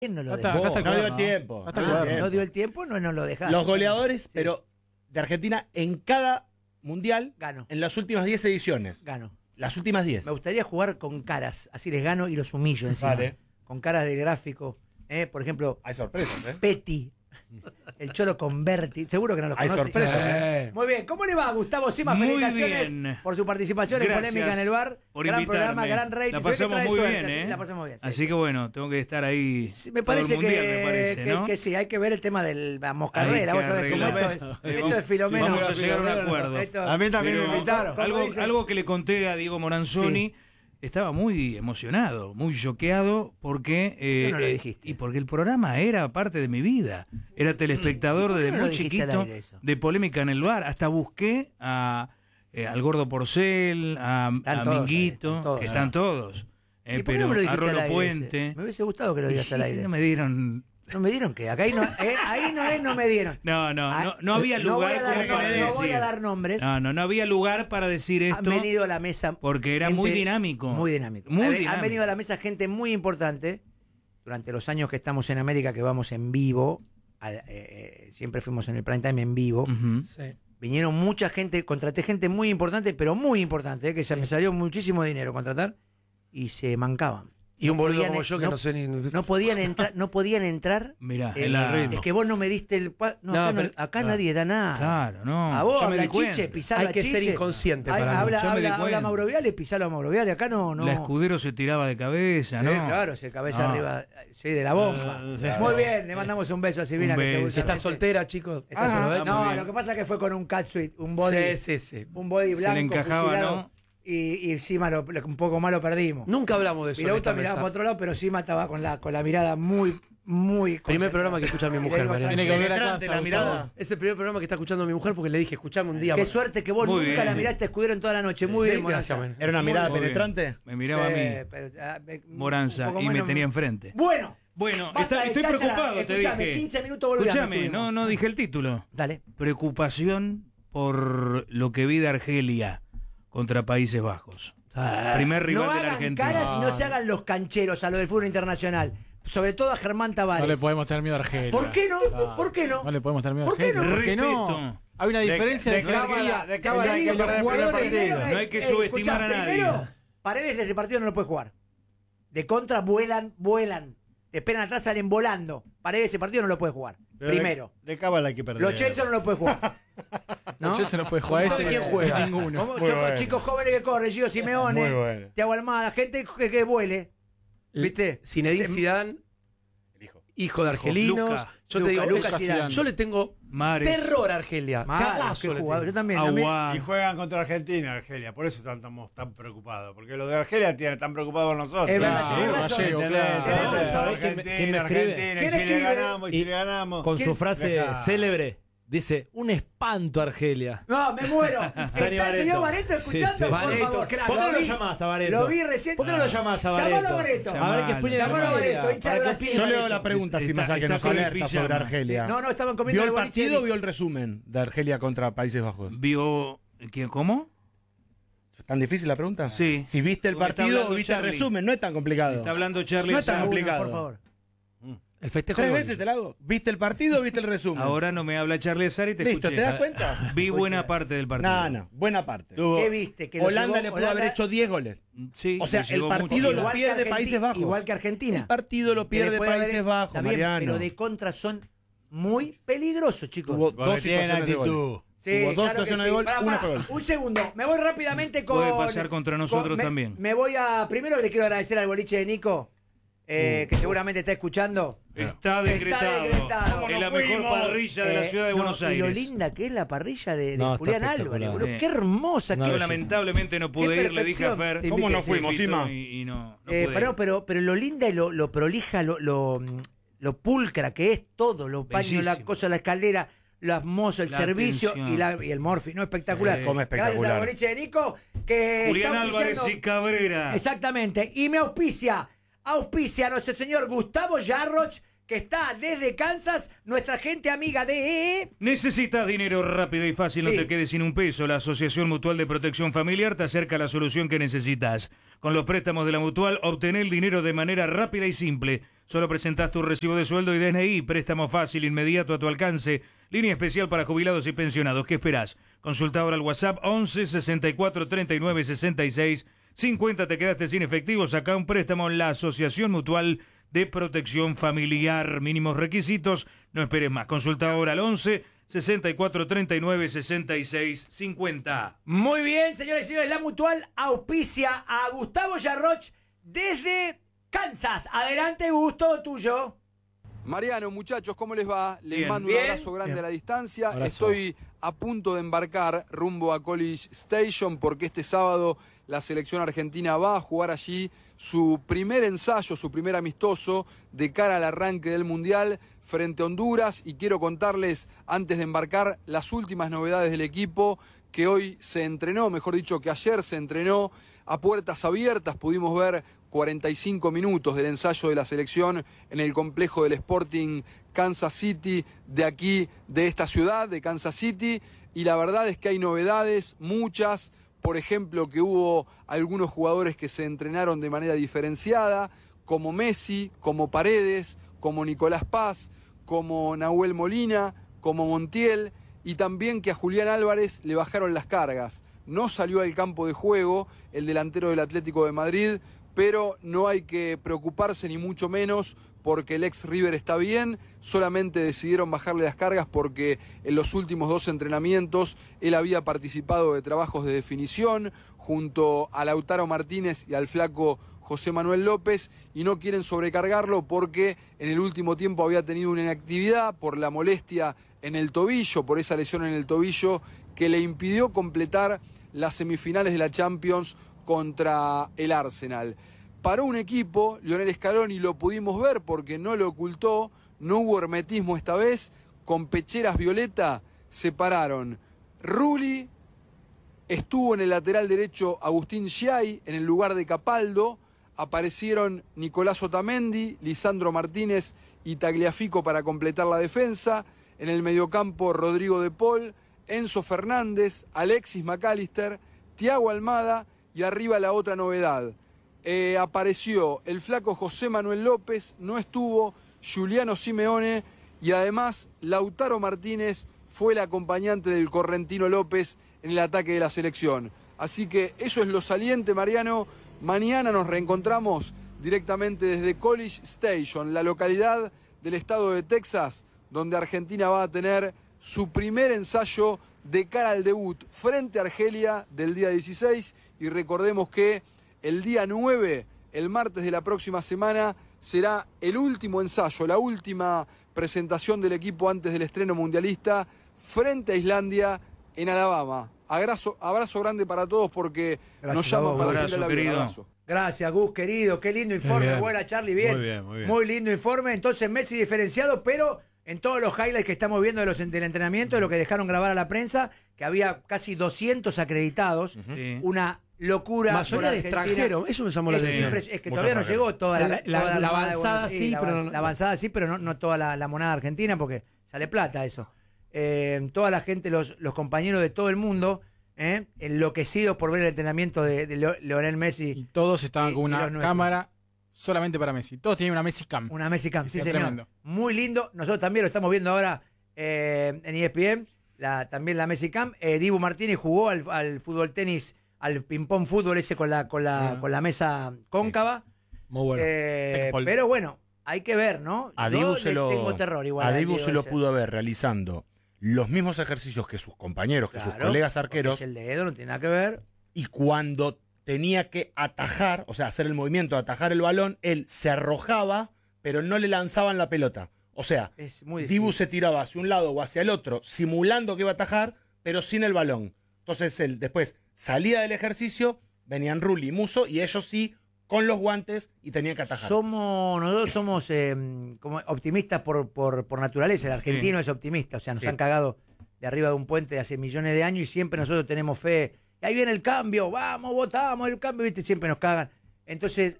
No lo Acá dejó. está el No dio cuaderno, el tiempo. Acá está el cuaderno. No dio el tiempo, no lo dejaron. Los goleadores, Sí. pero de Argentina en cada mundial, Gano. en las últimas 10 ediciones. Gano. Las últimas 10. Me gustaría jugar con caras, así les gano y los humillo encima. Vale. Con caras de gráfico. Por ejemplo, Hay sorpresas, ¿eh? Petty, el Cholo Converti. Seguro que no lo Hay conoce. sorpresas, Muy bien, ¿cómo le va, Gustavo Sima? Muy Felicitaciones bien. por su participación en Gracias Polémica en el Bar. por Gran invitarme. programa, gran rating. La Se ve que pasamos trae muy suerte, bien, sí, ¿eh? La pasamos bien. Sí. Así que bueno, tengo que estar ahí. Sí, me todo el parece, mundial, me parece, ¿no? que sí, hay que ver el tema de la Hay moscarrera. que Vos sabés cómo arreglar. esto es. Esto es Filomeno. Vamos a llegar a un acuerdo. A mí también Pero me invitaron. ¿Cómo Algo, dice? algo que le conté a Diego Moranzoni, estaba muy emocionado, muy choqueado, porque ¿Por qué no lo dijiste? y porque el programa era parte de mi vida. Era telespectador ¿Y por qué desde no lo muy dijiste al chiquito aire eso? de Polémica en el Bar. Hasta busqué al Gordo Porcel, a Están todos Minguito, ahí, están todos. que están todos. ¿Y por qué Pero no me lo dijiste a al Rolo aire Puente. ese? Me hubiese gustado que lo digas Y al sí, aire. no me dieron. ¿No me dieron qué? Acá no me dieron. No había lugar como para no voy decir. a dar nombres. No había lugar para decir Han esto. venido a la mesa. Porque era muy dinámico. Muy dinámico. Muy Han dinámico. venido a la mesa gente muy importante. Durante los años que estamos en América, que vamos en vivo, siempre fuimos en el prime time en vivo. Ujú. Vinieron mucha gente, contraté gente muy importante, pero muy importante, que se me salió muchísimo dinero contratar, y se mancaban. Y un boludo podían- como yo que no sé ni... No podían entrar. Mirá, en la- es que vos no me diste el... No, acá, pero- acá nadie da nada. Claro, no. A vos, yo me habla di cuenta. chiche, pisá Hay la que ser chiche. inconsciente Ay, para mí. habla, Yo me di habla cuenta. Mauro Viale, pisalo a Mauro Viale. Acá no... La Escudero se tiraba de cabeza, Sí, ¿no? claro, se cabeza No. arriba, sí, de la bomba. Muy bien, le mandamos un beso a Silvina. Un que beso. seguramente- ¿Está soltera, chicos? Está ¿Se lo soltera. ha hecho? No, Muy lo bien. que pasa es que fue con un catsuit, un body, Sí. un body Se blanco, le encajaba, fusilado, ¿no? y encima un poco más lo perdimos. Nunca hablamos de eso. en Pilauta esta miraba mesa. para otro lado, pero Sima estaba con la mirada muy Primer concentrada. programa que escucha mi Y le mujer, digo, Mariano. tranquilo. Tiene que volver a Penetrante casa, la mirada. Es el primer programa que está escuchando mi mujer porque le dije, escuchame un día. Qué Mariano. suerte que vos Muy nunca bien. la miraste a Escudero en toda la noche. Muy bien, Gracias, Moranza. man. ¿Era una mirada Muy bien. penetrante? Me miraba Sí, a mí, pero, Moranza, un poco y me menos- tenía enfrente. Bueno, Bueno, basta de estoy cháchara. preocupado, te Escuchame, dije. 15 minutos volviendo. Escúchame, no dije el título. Dale. Preocupación por lo que vi de Argelia contra Países Bajos. Primer rival No de la hagan Argentina. caras y no se hagan los cancheros a lo del fútbol internacional. Sobre todo a Germán Tavares. No le podemos tener miedo a Argelia. ¿Por qué no? Claro. ¿Por qué no? No le podemos tener miedo a ¿Por qué Argelia. no? ¿Por qué no? Respeto. Hay una diferencia de entre Argelia. de cábala hay que Los perder el primer jugadores, partido. No hay que subestimar a nadie. Primero, Paredes ese partido no lo puede jugar. De contra vuelan. Te esperan atrás, salen volando. Paredes ese partido no lo puede jugar. Primero. De cábala hay que perder. Los Chelsea no lo puede jugar. ¿No? Chelsea no puede jugar. Ese ¿Quién juega? Ninguno. Como Muy bueno. chicos jóvenes que corren, Gio Simeone, Muy bueno. Thiago Almada, gente que vuele. ¿Viste? Zinedine Se- Zidane, El hijo. hijo de argelinos. Luca. Yo te digo, Lucas es- Zidane. yo le tengo Mares. terror a Argelia. Mal, Cagazo qué le jugador. Yo tengo. también. Aguá. Y juegan contra Argentina, por eso estamos tan preocupados, porque los de Argelia están preocupados por nosotros. Es verdad, Claro, tenés razón. Gallego, ¿Entendés? claro. Entonces, ¿Sabés quién me escribe? Argentina, ¿Quién y si le escribe? ganamos, y si le ganamos. Con ¿Quién? su frase Dejá. célebre, dice, un espanto Argelia. No, me muero. ¿Está el Bareto. señor Bareto escuchando? Sí, sí. Por Bareto, favor. crack. ¿Por qué no lo vi- llamás a Bareto? Lo vi recién. ¿Por qué no lo llamás a Llamalo Bareto? a Bareto. A ver qué opina de Llamalo a Argelia. Bareto, hincha Para de que Brasil. opine Yo leo Bareto. la pregunta, si Está- más que está nos con el alerta pijama. sobre Argelia. No, estaban ¿Vio comiendo el de boliche partido o de- vio el resumen de Argelia contra Países Bajos? ¿Vio cómo? ¿Tan difícil la pregunta? Sí. Si viste el Porque está partido o hablando viste el Charlie. resumen, no es tan complicado. Está hablando Charlie. No es tan Uno, complicado. por favor. El festejo. Tres de veces gol. te la hago. ¿Viste el partido o viste el resumen? Ahora no me habla Charlie Azar y te Listo, escuché. ¿te das cuenta? Vi buena parte del partido. No, buena parte. ¿Qué viste? Que lo Holanda llevó- le pudo haber hecho 10 goles. Sí, O sea, le el llegó partido mucho. lo Igual que pierde Argentina- Países Bajos. Igual que Argentina. El partido lo Que le pierde puede haber Países hecho- Bajos, está bien, Mariano. Pero de contra son muy peligrosos, chicos. Tuvo Porque dos tienen situaciones de gol. actitud. Sí, Tuvo dos claro que situaciones sí. de gol, Pará, una pará. fue gol. Un segundo, me voy rápidamente con... Puede pasar contra nosotros también. Me voy a... Primero le quiero agradecer al boliche de Nico, que seguramente está escuchando. Está decretado. decretado. Es la mejor parrilla de la ciudad de Buenos Y Aires. lo linda que es la parrilla de No, está Julián espectacular. Álvarez, boludo. Sí. Qué hermosa. No, qué Yo belleza. lamentablemente no pude Qué ir, le dije a perfección. Fer. Te ¿Cómo no invité, fuimos, invitó Sima? y no pude ir. pero lo linda y lo prolija, lo pulcra que es todo, los paños, la Bellísimo. cosa, la escalera, los mozos, el La servicio atención. y el morfi, ¿no? Espectacular. Sí. Come Gracias espectacular. al boliche de Nico, que Julián está Álvarez auspiciando- y Cabrera. Exactamente. Y me auspicia a nuestro señor Gustavo Yarroch, que está desde Kansas, nuestra gente amiga de... ¿Necesitas dinero rápido y fácil? Sí. No te quedes sin un peso. La Asociación Mutual de Protección Familiar te acerca a la solución que necesitas. Con los préstamos de la Mutual, obtener el dinero de manera rápida y simple. Solo presentás tu recibo de sueldo y DNI, préstamo fácil, inmediato a tu alcance, línea especial para jubilados y pensionados. ¿Qué esperás? Consulta ahora al WhatsApp 11 64 39 66 50. Te quedaste sin efectivo, saca un préstamo en la Asociación Mutual de Protección Familiar. Mínimos requisitos, no esperes más. Consulta ahora al 11 64 39 66 50. Muy bien, señores y señores, la Mutual auspicia a Gustavo Yarroch desde Kansas. Adelante, Gusto, tuyo. Mariano, muchachos, ¿cómo les va? Les Bien. mando Bien. un abrazo grande a la distancia. Abrazo. Estoy a punto de embarcar rumbo a College Station porque este sábado la selección argentina va a jugar allí su primer ensayo, su primer amistoso de cara al arranque del Mundial frente a Honduras, y quiero contarles antes de embarcar las últimas novedades del equipo que hoy se entrenó, mejor dicho que ayer se entrenó a puertas abiertas. Pudimos ver 45 minutos del ensayo de la selección en el complejo del Sporting Kansas City de aquí, de esta ciudad, de Kansas City, y la verdad es que hay novedades, muchas. Por ejemplo, que hubo algunos jugadores que se entrenaron de manera diferenciada, como Messi, como Paredes, como Nicolás Paz, como Nahuel Molina, como Montiel, y también que a Julián Álvarez le bajaron las cargas. No salió al campo de juego el delantero del Atlético de Madrid, pero no hay que preocuparse ni mucho menos porque el ex River está bien. Solamente decidieron bajarle las cargas porque en los últimos 2 entrenamientos él había participado de trabajos de definición junto a Lautaro Martínez y al flaco José Manuel López, y no quieren sobrecargarlo porque en el último tiempo había tenido una inactividad por la molestia en el tobillo, por esa lesión en el tobillo que le impidió completar las semifinales de la Champions contra el Arsenal. Para un equipo, Lionel Scaloni, lo pudimos ver porque no lo ocultó, no hubo hermetismo esta vez, con pecheras violeta se pararon Rulli, estuvo en el lateral derecho Agustín Giai en el lugar de Capaldo, aparecieron Nicolás Otamendi, Lisandro Martínez y Tagliafico para completar la defensa, en el mediocampo Rodrigo de Paul, Enzo Fernández, Alexis McAllister, Thiago Almada, y arriba la otra novedad. Apareció el flaco José Manuel López, no estuvo Giuliano Simeone, y además Lautaro Martínez fue el acompañante del correntino López en el ataque de la selección. Así que eso es lo saliente, Mariano. Mañana nos reencontramos directamente desde College Station, la localidad del estado de Texas, donde Argentina va a tener su primer ensayo de cara al debut frente a Argelia del día 16. Y recordemos que el día 9, el martes de la próxima semana, será el último ensayo, la última presentación del equipo antes del estreno mundialista frente a Islandia en Alabama. Abrazo grande para todos porque Gracias nos llaman a vos, para abrazo, decirle la vida. querido. Abrazo. Gracias, Gus, querido. Qué lindo informe. bien. Buena, Charlie, bien. Muy bien, muy bien. Muy lindo informe. Entonces, Messi diferenciado, pero en todos los highlights que estamos viendo del entrenamiento, de lo que dejaron grabar a la prensa, que había casi 200 acreditados. Sí. Una locura. Mayoría por de Argentina. extranjeros, eso me llamó la Es, atención. es que todavía no llegó toda la La Armada de avanzada Buenos- sí, pero no- la avanzada sí, pero no toda la monada argentina, porque sale plata eso. Toda la gente, los compañeros de todo el mundo, enloquecidos por ver el entrenamiento de Lionel Y Messi, todos estaban con Y los una nuestros. cámara solamente para Messi. Todos tenían una Messi Cam. una Messi Cam, sí Sí, señor. tremendo. Muy lindo. Nosotros también lo estamos viendo ahora en ESPN, también la Messi Cam. Dibu Martínez jugó al fútbol tenis, al ping-pong fútbol ese con la mesa cóncava. Muy bueno. Tecpol. Pero bueno, hay que ver, ¿no? A Yo Dibu le se lo, tengo terror igual. a al Dibu Diego se lo ese. pudo ver realizando los mismos ejercicios que sus compañeros, que sus Claro, colegas porque arqueros, es el dedo, no tiene nada que ver. y cuando tenía que atajar, o sea, hacer el movimiento de atajar el balón, él se arrojaba, pero no le lanzaban la pelota. O sea, Es muy Dibu difícil. se tiraba hacia un lado o hacia el otro, simulando que iba a atajar, pero sin el balón. Entonces él después salía del ejercicio, venían Rulli y Musso, y ellos sí, con los guantes, y tenían que atajar. Nosotros somos como optimistas por naturaleza. El argentino es optimista, o sea, nos Sí. han cagado de arriba de un puente de hace millones de años y siempre nosotros tenemos fe. Y ahí viene el cambio, vamos, votamos el cambio, ¿viste? Siempre nos cagan. Entonces,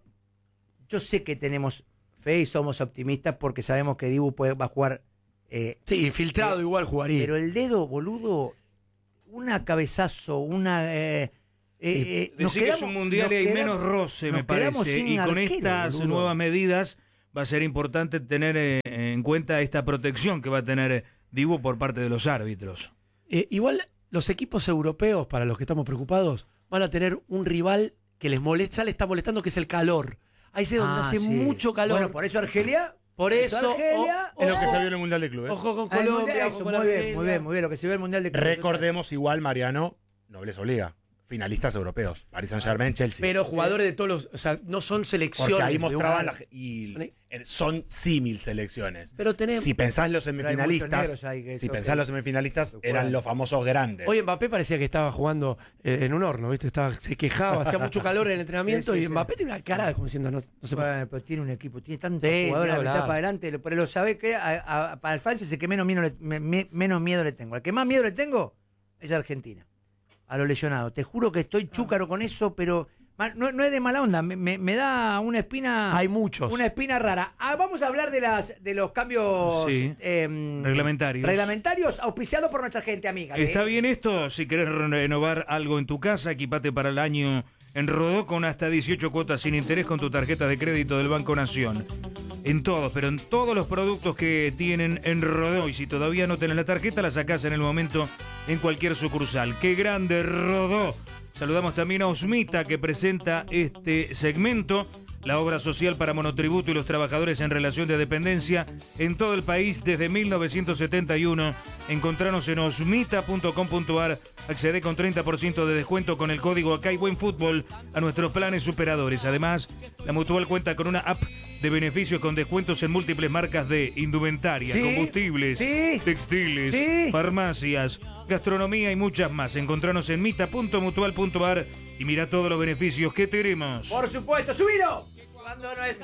yo sé que tenemos fe y somos optimistas porque sabemos que Dibu va a jugar. Sí, infiltrado igual jugaría. Pero el dedo, boludo, una cabezazo, una. Decir que es un mundial y hay menos roce, me nos quedamos parece. sin Y con arquero, estas boludo. nuevas medidas va a ser importante tener en cuenta esta protección que va a tener Dibu por parte de los árbitros. Igual los equipos europeos, para los que estamos preocupados, van a tener un rival que les molesta, le está molestando, que es el calor. Ahí es donde hace mucho calor. Bueno, por eso Argelia. Por eso, Argelia. Es lo que se vio en el Mundial de Clubes. Ojo con Ah, el Colombia, Mundial, ojo eso, con muy bien, Argelia. muy bien, muy bien. Lo que se ve en el Mundial de Clubes. Recordemos igual, Mariano, no les obliga. Finalistas europeos. Paris Saint-Germain, Chelsea. Pero jugadores de todos los... O sea, no son selecciones. Porque ahí de mostraban una- son símil selecciones. Pero tenemos... Si pensás los Pero hay muchos negros semifinalistas, ahí que si eso pensás que- los semifinalistas, que eran juegan. los famosos grandes. Hoy Mbappé parecía que estaba jugando en un horno, ¿viste? Se quejaba, hacía mucho calor en el entrenamiento Sí, sí, y sí. Mbappé tiene una cara como diciendo, no se puede. Bueno, pero tiene un equipo, tiene tantos Sí, jugadores ni a la mitad hablar. para adelante. Pero lo sabe que para el Francia es el que menos miedo le tengo. Al que más miedo le tengo es Argentina. A los lesionados. Te juro que estoy chúcaro con eso, pero no es de mala onda. Me da una espina. Hay muchos. Una espina rara. Vamos a hablar de los cambios Sí. Reglamentarios. auspiciados por nuestra gente amiga. ¿Está bien esto? Si querés renovar algo en tu casa, equipate para el año en Rodó con hasta 18 cuotas sin interés con tu tarjeta de crédito del Banco Nación. En todos, pero en todos los productos que tienen en Rodó. Y si todavía no tenés la tarjeta, la sacás en el momento en cualquier sucursal. ¡Qué grande Rodó! Saludamos también a Osmita, que presenta este segmento. La obra social para monotributo y los trabajadores en relación de dependencia en todo el país desde 1971. Encontranos en osmita.com.ar. Accede con 30% de descuento con el código Acá hay Buen Fútbol a nuestros planes superadores. Además, la Mutual cuenta con una app de beneficios con descuentos en múltiples marcas de indumentaria, Sí, combustibles, sí, textiles, sí. farmacias, gastronomía y muchas más. Encontranos en mita.mutual.ar y mira todos los beneficios que tenemos. Por supuesto, subilo. Cuando no es